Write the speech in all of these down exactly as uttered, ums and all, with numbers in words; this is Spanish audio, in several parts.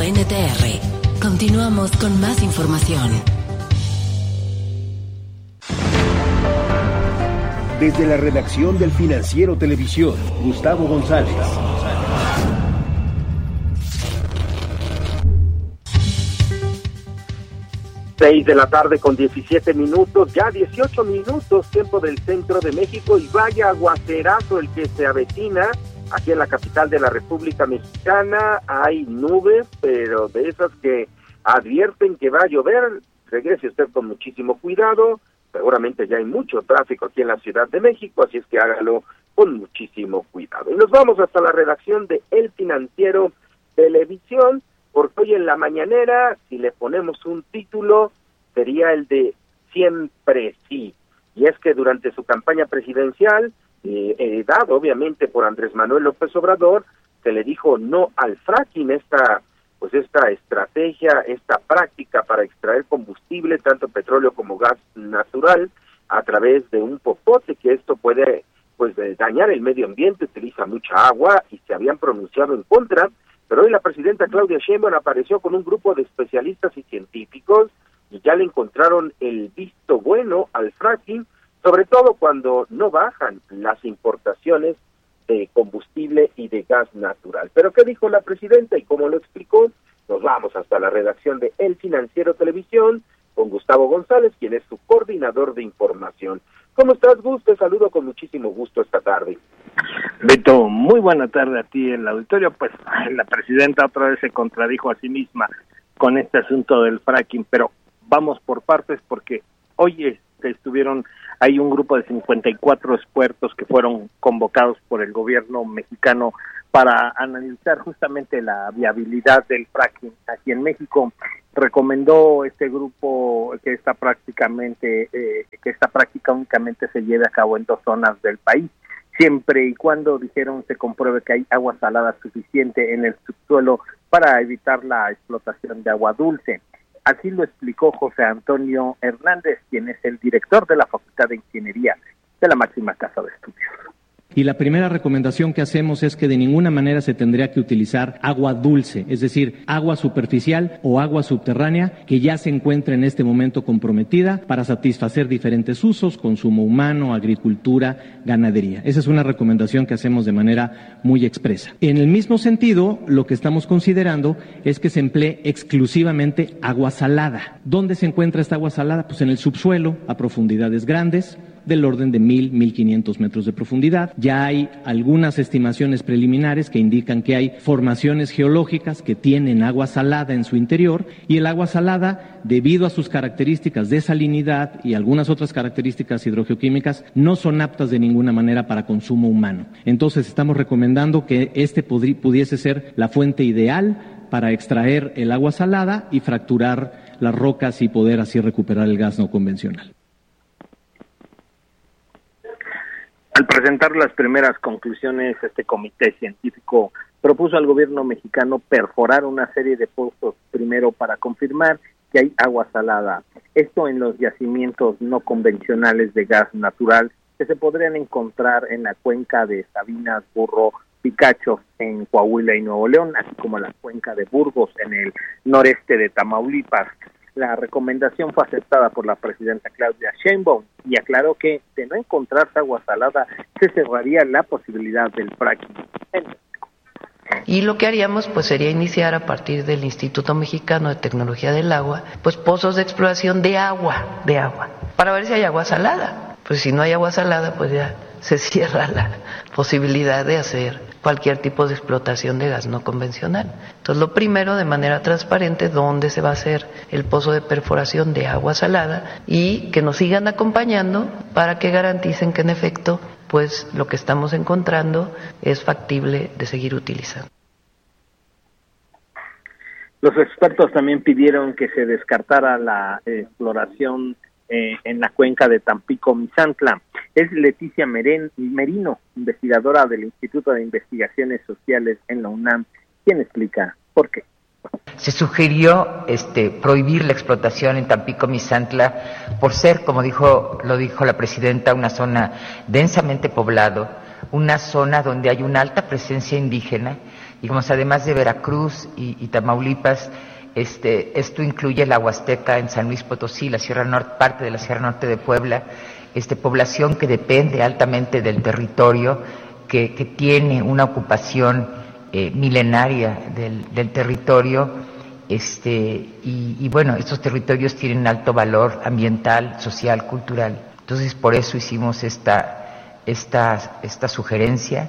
N T R. Continuamos con más información. Desde la redacción del Financiero Televisión, Gustavo González. Seis de la tarde con diecisiete minutos, ya dieciocho minutos, tiempo del centro de México, y vaya aguacerazo el que se avecina aquí en la capital de la República Mexicana. Hay nubes, pero de esas que advierten que va a llover. Regrese usted con muchísimo cuidado. Seguramente ya hay mucho tráfico aquí en la Ciudad de México, así es que hágalo con muchísimo cuidado. Y nos vamos hasta la redacción de El Financiero Televisión, porque hoy en la mañanera, si le ponemos un título, sería el de Siempre Sí. Y es que durante su campaña presidencial, eh, heredado obviamente por Andrés Manuel López Obrador, se le dijo no al fracking, esta pues esta estrategia, esta práctica para extraer combustible, tanto petróleo como gas natural, a través de un popote, que esto puede pues dañar el medio ambiente, utiliza mucha agua, y se habían pronunciado en contra. Pero hoy la presidenta Claudia Sheinbaum apareció con un grupo de especialistas y científicos y ya le encontraron el visto bueno al fracking, sobre todo cuando no bajan las importaciones de combustible y de gas natural. ¿Pero qué dijo la presidenta y cómo lo explicó? Nos vamos hasta la redacción de El Financiero Televisión con Gustavo González, quien es su coordinador de información. ¿Cómo estás, Gus? Te saludo con muchísimo gusto esta tarde. Beto, muy buena tarde a ti en el auditorio. Pues la presidenta otra vez se contradijo a sí misma con este asunto del fracking, pero vamos por partes, porque hoy este, estuvieron, hay un grupo de cincuenta y cuatro expertos que fueron convocados por el gobierno mexicano para analizar justamente la viabilidad del fracking aquí en México. Recomendó este grupo que esta prácticamente eh, que esta práctica únicamente se lleve a cabo en dos zonas del país, siempre y cuando, dijeron, se compruebe que hay agua salada suficiente en el subsuelo para evitar la explotación de agua dulce. Así lo explicó José Antonio Hernández, quien es el director de la Facultad de Ingeniería de la máxima casa de estudios. Y la primera recomendación que hacemos es que de ninguna manera se tendría que utilizar agua dulce, es decir, agua superficial o agua subterránea que ya se encuentra en este momento comprometida para satisfacer diferentes usos, consumo humano, agricultura, ganadería. Esa es una recomendación que hacemos de manera muy expresa. En el mismo sentido, lo que estamos considerando es que se emplee exclusivamente agua salada. ¿Dónde se encuentra esta agua salada? Pues en el subsuelo, a profundidades grandes, del orden de mil, mil quinientos metros de profundidad. Ya hay algunas estimaciones preliminares que indican que hay formaciones geológicas que tienen agua salada en su interior, y el agua salada, debido a sus características de salinidad y algunas otras características hidrogeoquímicas, no son aptas de ninguna manera para consumo humano. Entonces estamos recomendando que este podri- pudiese ser la fuente ideal para extraer el agua salada y fracturar las rocas y poder así recuperar el gas no convencional. Al presentar las primeras conclusiones, este comité científico propuso al gobierno mexicano perforar una serie de pozos, primero para confirmar que hay agua salada. Esto en los yacimientos no convencionales de gas natural que se podrían encontrar en la cuenca de Sabinas, Burro, Picacho en Coahuila y Nuevo León, así como la cuenca de Burgos en el noreste de Tamaulipas. La recomendación fue aceptada por la presidenta Claudia Sheinbaum y aclaró que, de no encontrarse agua salada, se cerraría la posibilidad del fracking en México. Y lo que haríamos pues sería iniciar a partir del Instituto Mexicano de Tecnología del Agua, pues pozos de exploración de agua, de agua, para ver si hay agua salada. Pues si no hay agua salada, pues ya se cierra la posibilidad de hacer cualquier tipo de explotación de gas no convencional. Entonces, lo primero, de manera transparente, dónde se va a hacer el pozo de perforación de agua salada, y que nos sigan acompañando para que garanticen que, en efecto, pues lo que estamos encontrando es factible de seguir utilizando. Los expertos también pidieron que se descartara la exploración Eh, en la cuenca de Tampico-Misantla. Es Leticia Meren, Merino, investigadora del Instituto de Investigaciones Sociales en la UNAM, quien explica por qué. Se sugirió este, prohibir la explotación en Tampico-Misantla por ser, como dijo, lo dijo la presidenta, una zona densamente poblado, una zona donde hay una alta presencia indígena digamos, además de Veracruz y, y Tamaulipas, este, esto incluye la Huasteca en San Luis Potosí, la Sierra Norte, parte de la Sierra Norte de Puebla, este, población que depende altamente del territorio, que, que tiene una ocupación eh, milenaria del, del territorio, este, y, y bueno, estos territorios tienen alto valor ambiental, social, cultural. Entonces, por eso hicimos esta, esta, esta sugerencia.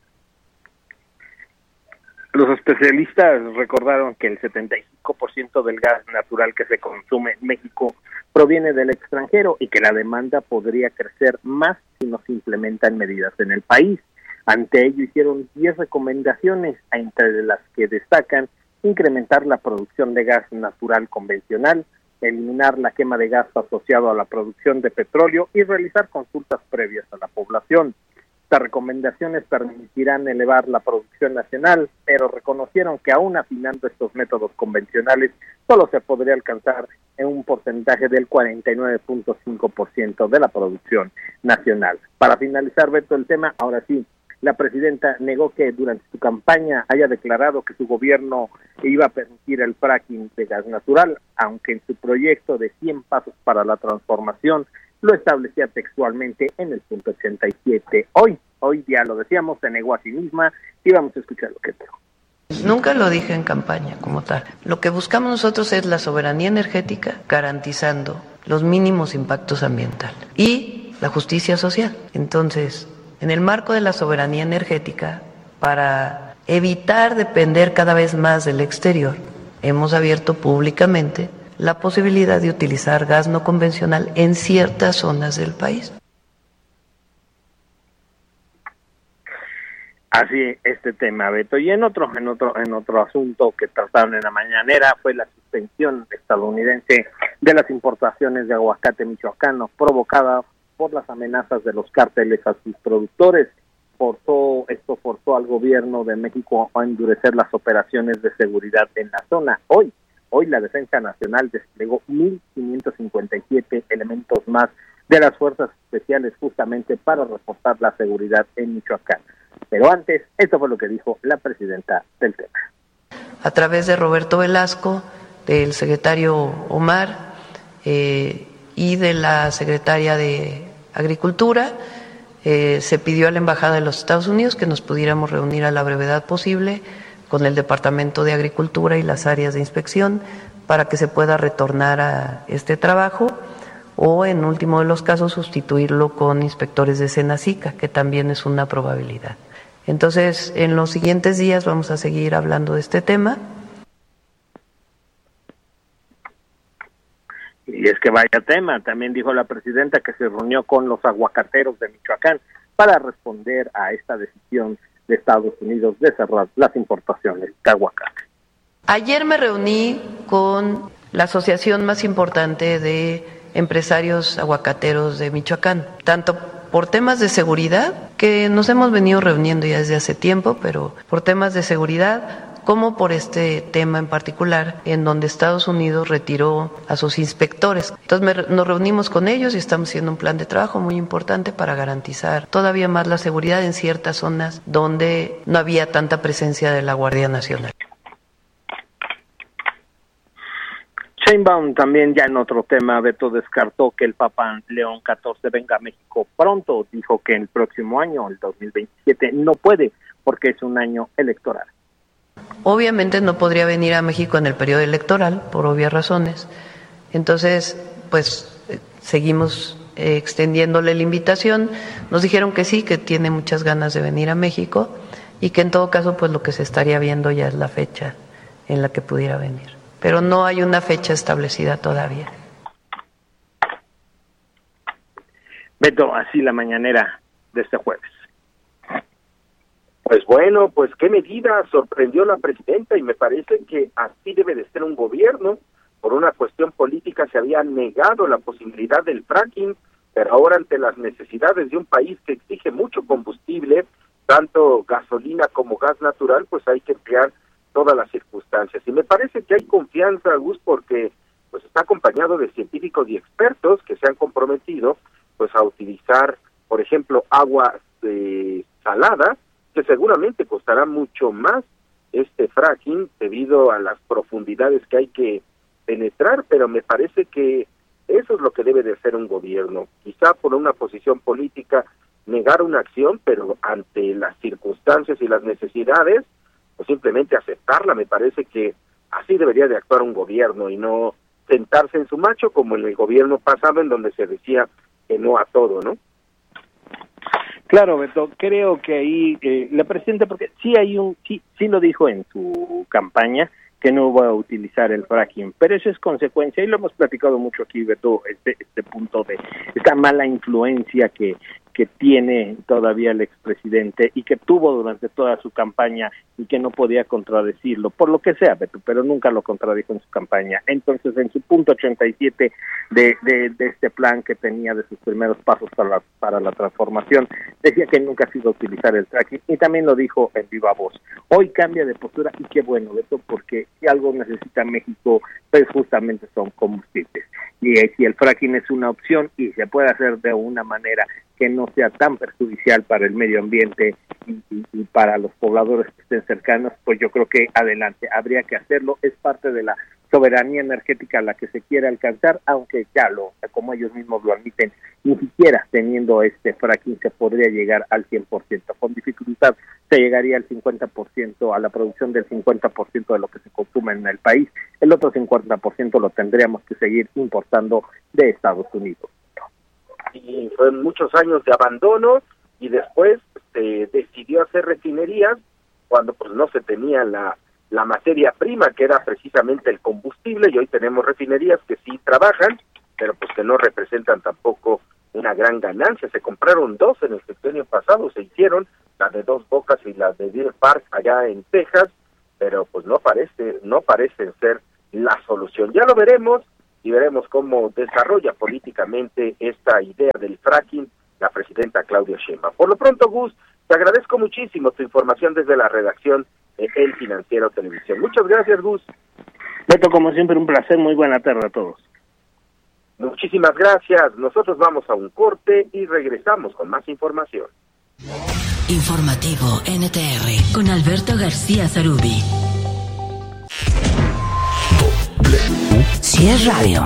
Los especialistas recordaron que el setenta y cinco por ciento del gas natural que se consume en México proviene del extranjero y que la demanda podría crecer más si no se implementan medidas en el país. Ante ello hicieron diez recomendaciones, entre las que destacan incrementar la producción de gas natural convencional, eliminar la quema de gas asociado a la producción de petróleo y realizar consultas previas a la población. Estas recomendaciones permitirán elevar la producción nacional, pero reconocieron que aún afinando estos métodos convencionales, solo se podría alcanzar en un porcentaje del cuarenta y nueve punto cinco por ciento de la producción nacional. Para finalizar, Beto, el tema, ahora sí, la presidenta negó que durante su campaña haya declarado que su gobierno iba a permitir el fracking de gas natural, aunque en su proyecto de cien pasos para la transformación lo establecía textualmente en el punto ochenta y siete. Hoy, hoy ya lo decíamos, se negó a sí misma y vamos a escuchar lo que dijo. Nunca lo dije en campaña como tal. Lo que buscamos nosotros es la soberanía energética, garantizando los mínimos impactos ambientales y la justicia social. Entonces, en el marco de la soberanía energética, para evitar depender cada vez más del exterior, hemos abierto públicamente la posibilidad de utilizar gas no convencional en ciertas zonas del país. Así este tema, Beto. Y en otro, en otro, en otro asunto que trataron en la mañanera fue la suspensión estadounidense de las importaciones de aguacate michoacano provocada por las amenazas de los cárteles a sus productores. Forzó, esto forzó al gobierno de México a endurecer las operaciones de seguridad en la zona. Hoy, hoy la Defensa Nacional desplegó mil quinientos cincuenta y siete elementos más de las fuerzas especiales justamente para reforzar la seguridad en Michoacán. Pero antes, esto fue lo que dijo la presidenta del tema. A través de Roberto Velasco, del secretario Omar eh, y de la secretaria de Agricultura, eh, se pidió a la Embajada de los Estados Unidos que nos pudiéramos reunir a la brevedad posible con el Departamento de Agricultura y las áreas de inspección para que se pueda retornar a este trabajo o, en último de los casos, sustituirlo con inspectores de Senacica, que también es una probabilidad. Entonces, en los siguientes días vamos a seguir hablando de este tema. Y es que vaya tema, también dijo la presidenta que se reunió con los aguacateros de Michoacán para responder a esta decisión de Estados Unidos de cerrar las importaciones de aguacate. Ayer me reuní con la asociación más importante de empresarios aguacateros de Michoacán, tanto por temas de seguridad, que nos hemos venido reuniendo ya desde hace tiempo, pero por temas de seguridad, como por este tema en particular, en donde Estados Unidos retiró a sus inspectores. Entonces me, nos reunimos con ellos y estamos haciendo un plan de trabajo muy importante para garantizar todavía más la seguridad en ciertas zonas donde no había tanta presencia de la Guardia Nacional. Sheinbaum también, ya en otro tema, Beto, descartó que el Papa León catorce venga a México pronto. Dijo que el próximo año, el dos mil veintisiete, no puede porque es un año electoral. Obviamente no podría venir a México en el periodo electoral, por obvias razones. Entonces, pues, seguimos eh, extendiéndole la invitación. Nos dijeron que sí, que tiene muchas ganas de venir a México y que en todo caso, pues, lo que se estaría viendo ya es la fecha en la que pudiera venir. Pero no hay una fecha establecida todavía. Beto, así la mañanera de este jueves. Pues bueno, pues qué medida sorprendió la presidenta, y me parece que así debe de ser un gobierno. Por una cuestión política se había negado la posibilidad del fracking, pero ahora ante las necesidades de un país que exige mucho combustible, tanto gasolina como gas natural, pues hay que emplear todas las circunstancias. Y me parece que hay confianza, Gus, porque pues está acompañado de científicos y expertos que se han comprometido pues a utilizar, por ejemplo, aguas eh, saladas, que seguramente costará mucho más este fracking debido a las profundidades que hay que penetrar, pero me parece que eso es lo que debe de hacer un gobierno, quizá por una posición política negar una acción, pero ante las circunstancias y las necesidades, o simplemente aceptarla. Me parece que así debería de actuar un gobierno y no sentarse en su macho como en el gobierno pasado, en donde se decía que no a todo, ¿no? Claro, Beto, creo que ahí eh, la presidenta, porque sí hay un, sí, sí lo dijo en su campaña, que no va a utilizar el fracking, pero eso es consecuencia, y lo hemos platicado mucho aquí, Beto, este, este punto de esta mala influencia que, que tiene todavía el expresidente y que tuvo durante toda su campaña y que no podía contradecirlo, por lo que sea, Beto, pero nunca lo contradijo en su campaña. Entonces, en su punto ochenta y siete de, de, de este plan que tenía de sus primeros pasos para la, para la transformación, decía que nunca se iba a utilizar el fracking, y también lo dijo en viva voz. Hoy cambia de postura, y qué bueno, Beto, porque si algo necesita México, pues justamente son combustibles. Y eh, si el fracking es una opción y se puede hacer de una manera que no sea tan perjudicial para el medio ambiente y, y, y para los pobladores que estén cercanos, pues yo creo que adelante, habría que hacerlo. Es parte de la soberanía energética a la que se quiere alcanzar, aunque ya lo, como ellos mismos lo admiten, ni siquiera teniendo este fracking se podría llegar al cien por ciento. Con dificultad se llegaría al cincuenta por ciento, a la producción del cincuenta por ciento de lo que se consume en el país. El otro cincuenta por ciento lo tendríamos que seguir importando de Estados Unidos. Y fueron muchos años de abandono, y después se decidió hacer refinerías cuando pues no se tenía la la materia prima, que era precisamente el combustible, y hoy tenemos refinerías que sí trabajan, pero pues que no representan tampoco una gran ganancia. Se compraron dos en el sexenio pasado, se hicieron, la de Dos Bocas y la de Deer Park allá en Texas, pero pues no parece, no parecen ser la solución. Ya lo veremos, y veremos cómo desarrolla políticamente esta idea del fracking la presidenta Claudia Sheinbaum. Por lo pronto, Gus, te agradezco muchísimo tu información desde la redacción de El Financiero Televisión. Muchas gracias, Gus. Beto, como siempre, un placer. Muy buena tarde a todos. Muchísimas gracias. Nosotros vamos a un corte y regresamos con más información. Informativo N T R con Alberto García Zarubi. Si es radio,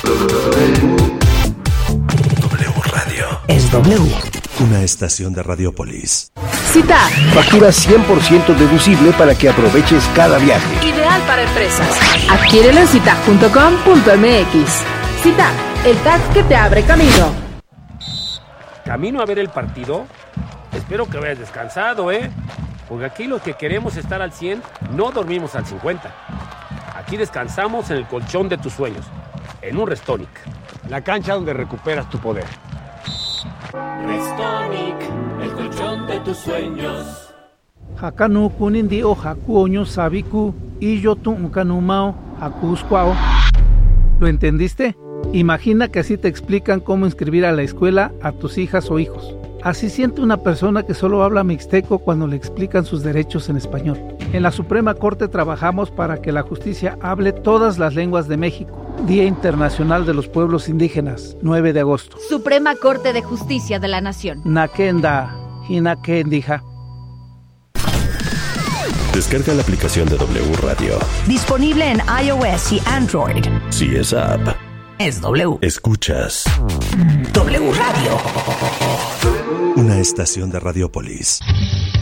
W Radio. Es W. Una estación de Radiopolis. Cita. Factura cien por ciento deducible para que aproveches cada viaje. Ideal para empresas. Adquiérelo en cita punto com punto m x. Cita, el tag que te abre camino. ¿Camino a ver el partido? Espero que hayas descansado, ¿eh? Porque aquí los que queremos estar al cien no dormimos al cincuenta. Aquí descansamos en el colchón de tus sueños, en un Restonic. La cancha donde recuperas tu poder. Restonic, el colchón de tus sueños. Hakanu kunindi o hakuoño sabiku y yo tu kanumao hakusquao. ¿Lo entendiste? Imagina que así te explican cómo inscribir a la escuela a tus hijas o hijos. Así siente una persona que solo habla mixteco cuando le explican sus derechos en español. En la Suprema Corte trabajamos para que la justicia hable todas las lenguas de México. Día Internacional de los Pueblos Indígenas, nueve de agosto. Suprema Corte de Justicia de la Nación. Nakenda, Hinakendija. Descarga la aplicación de W Radio. Disponible en iOS y Android. Si es app, es W. Escuchas W Radio. Una estación de Radiopolis.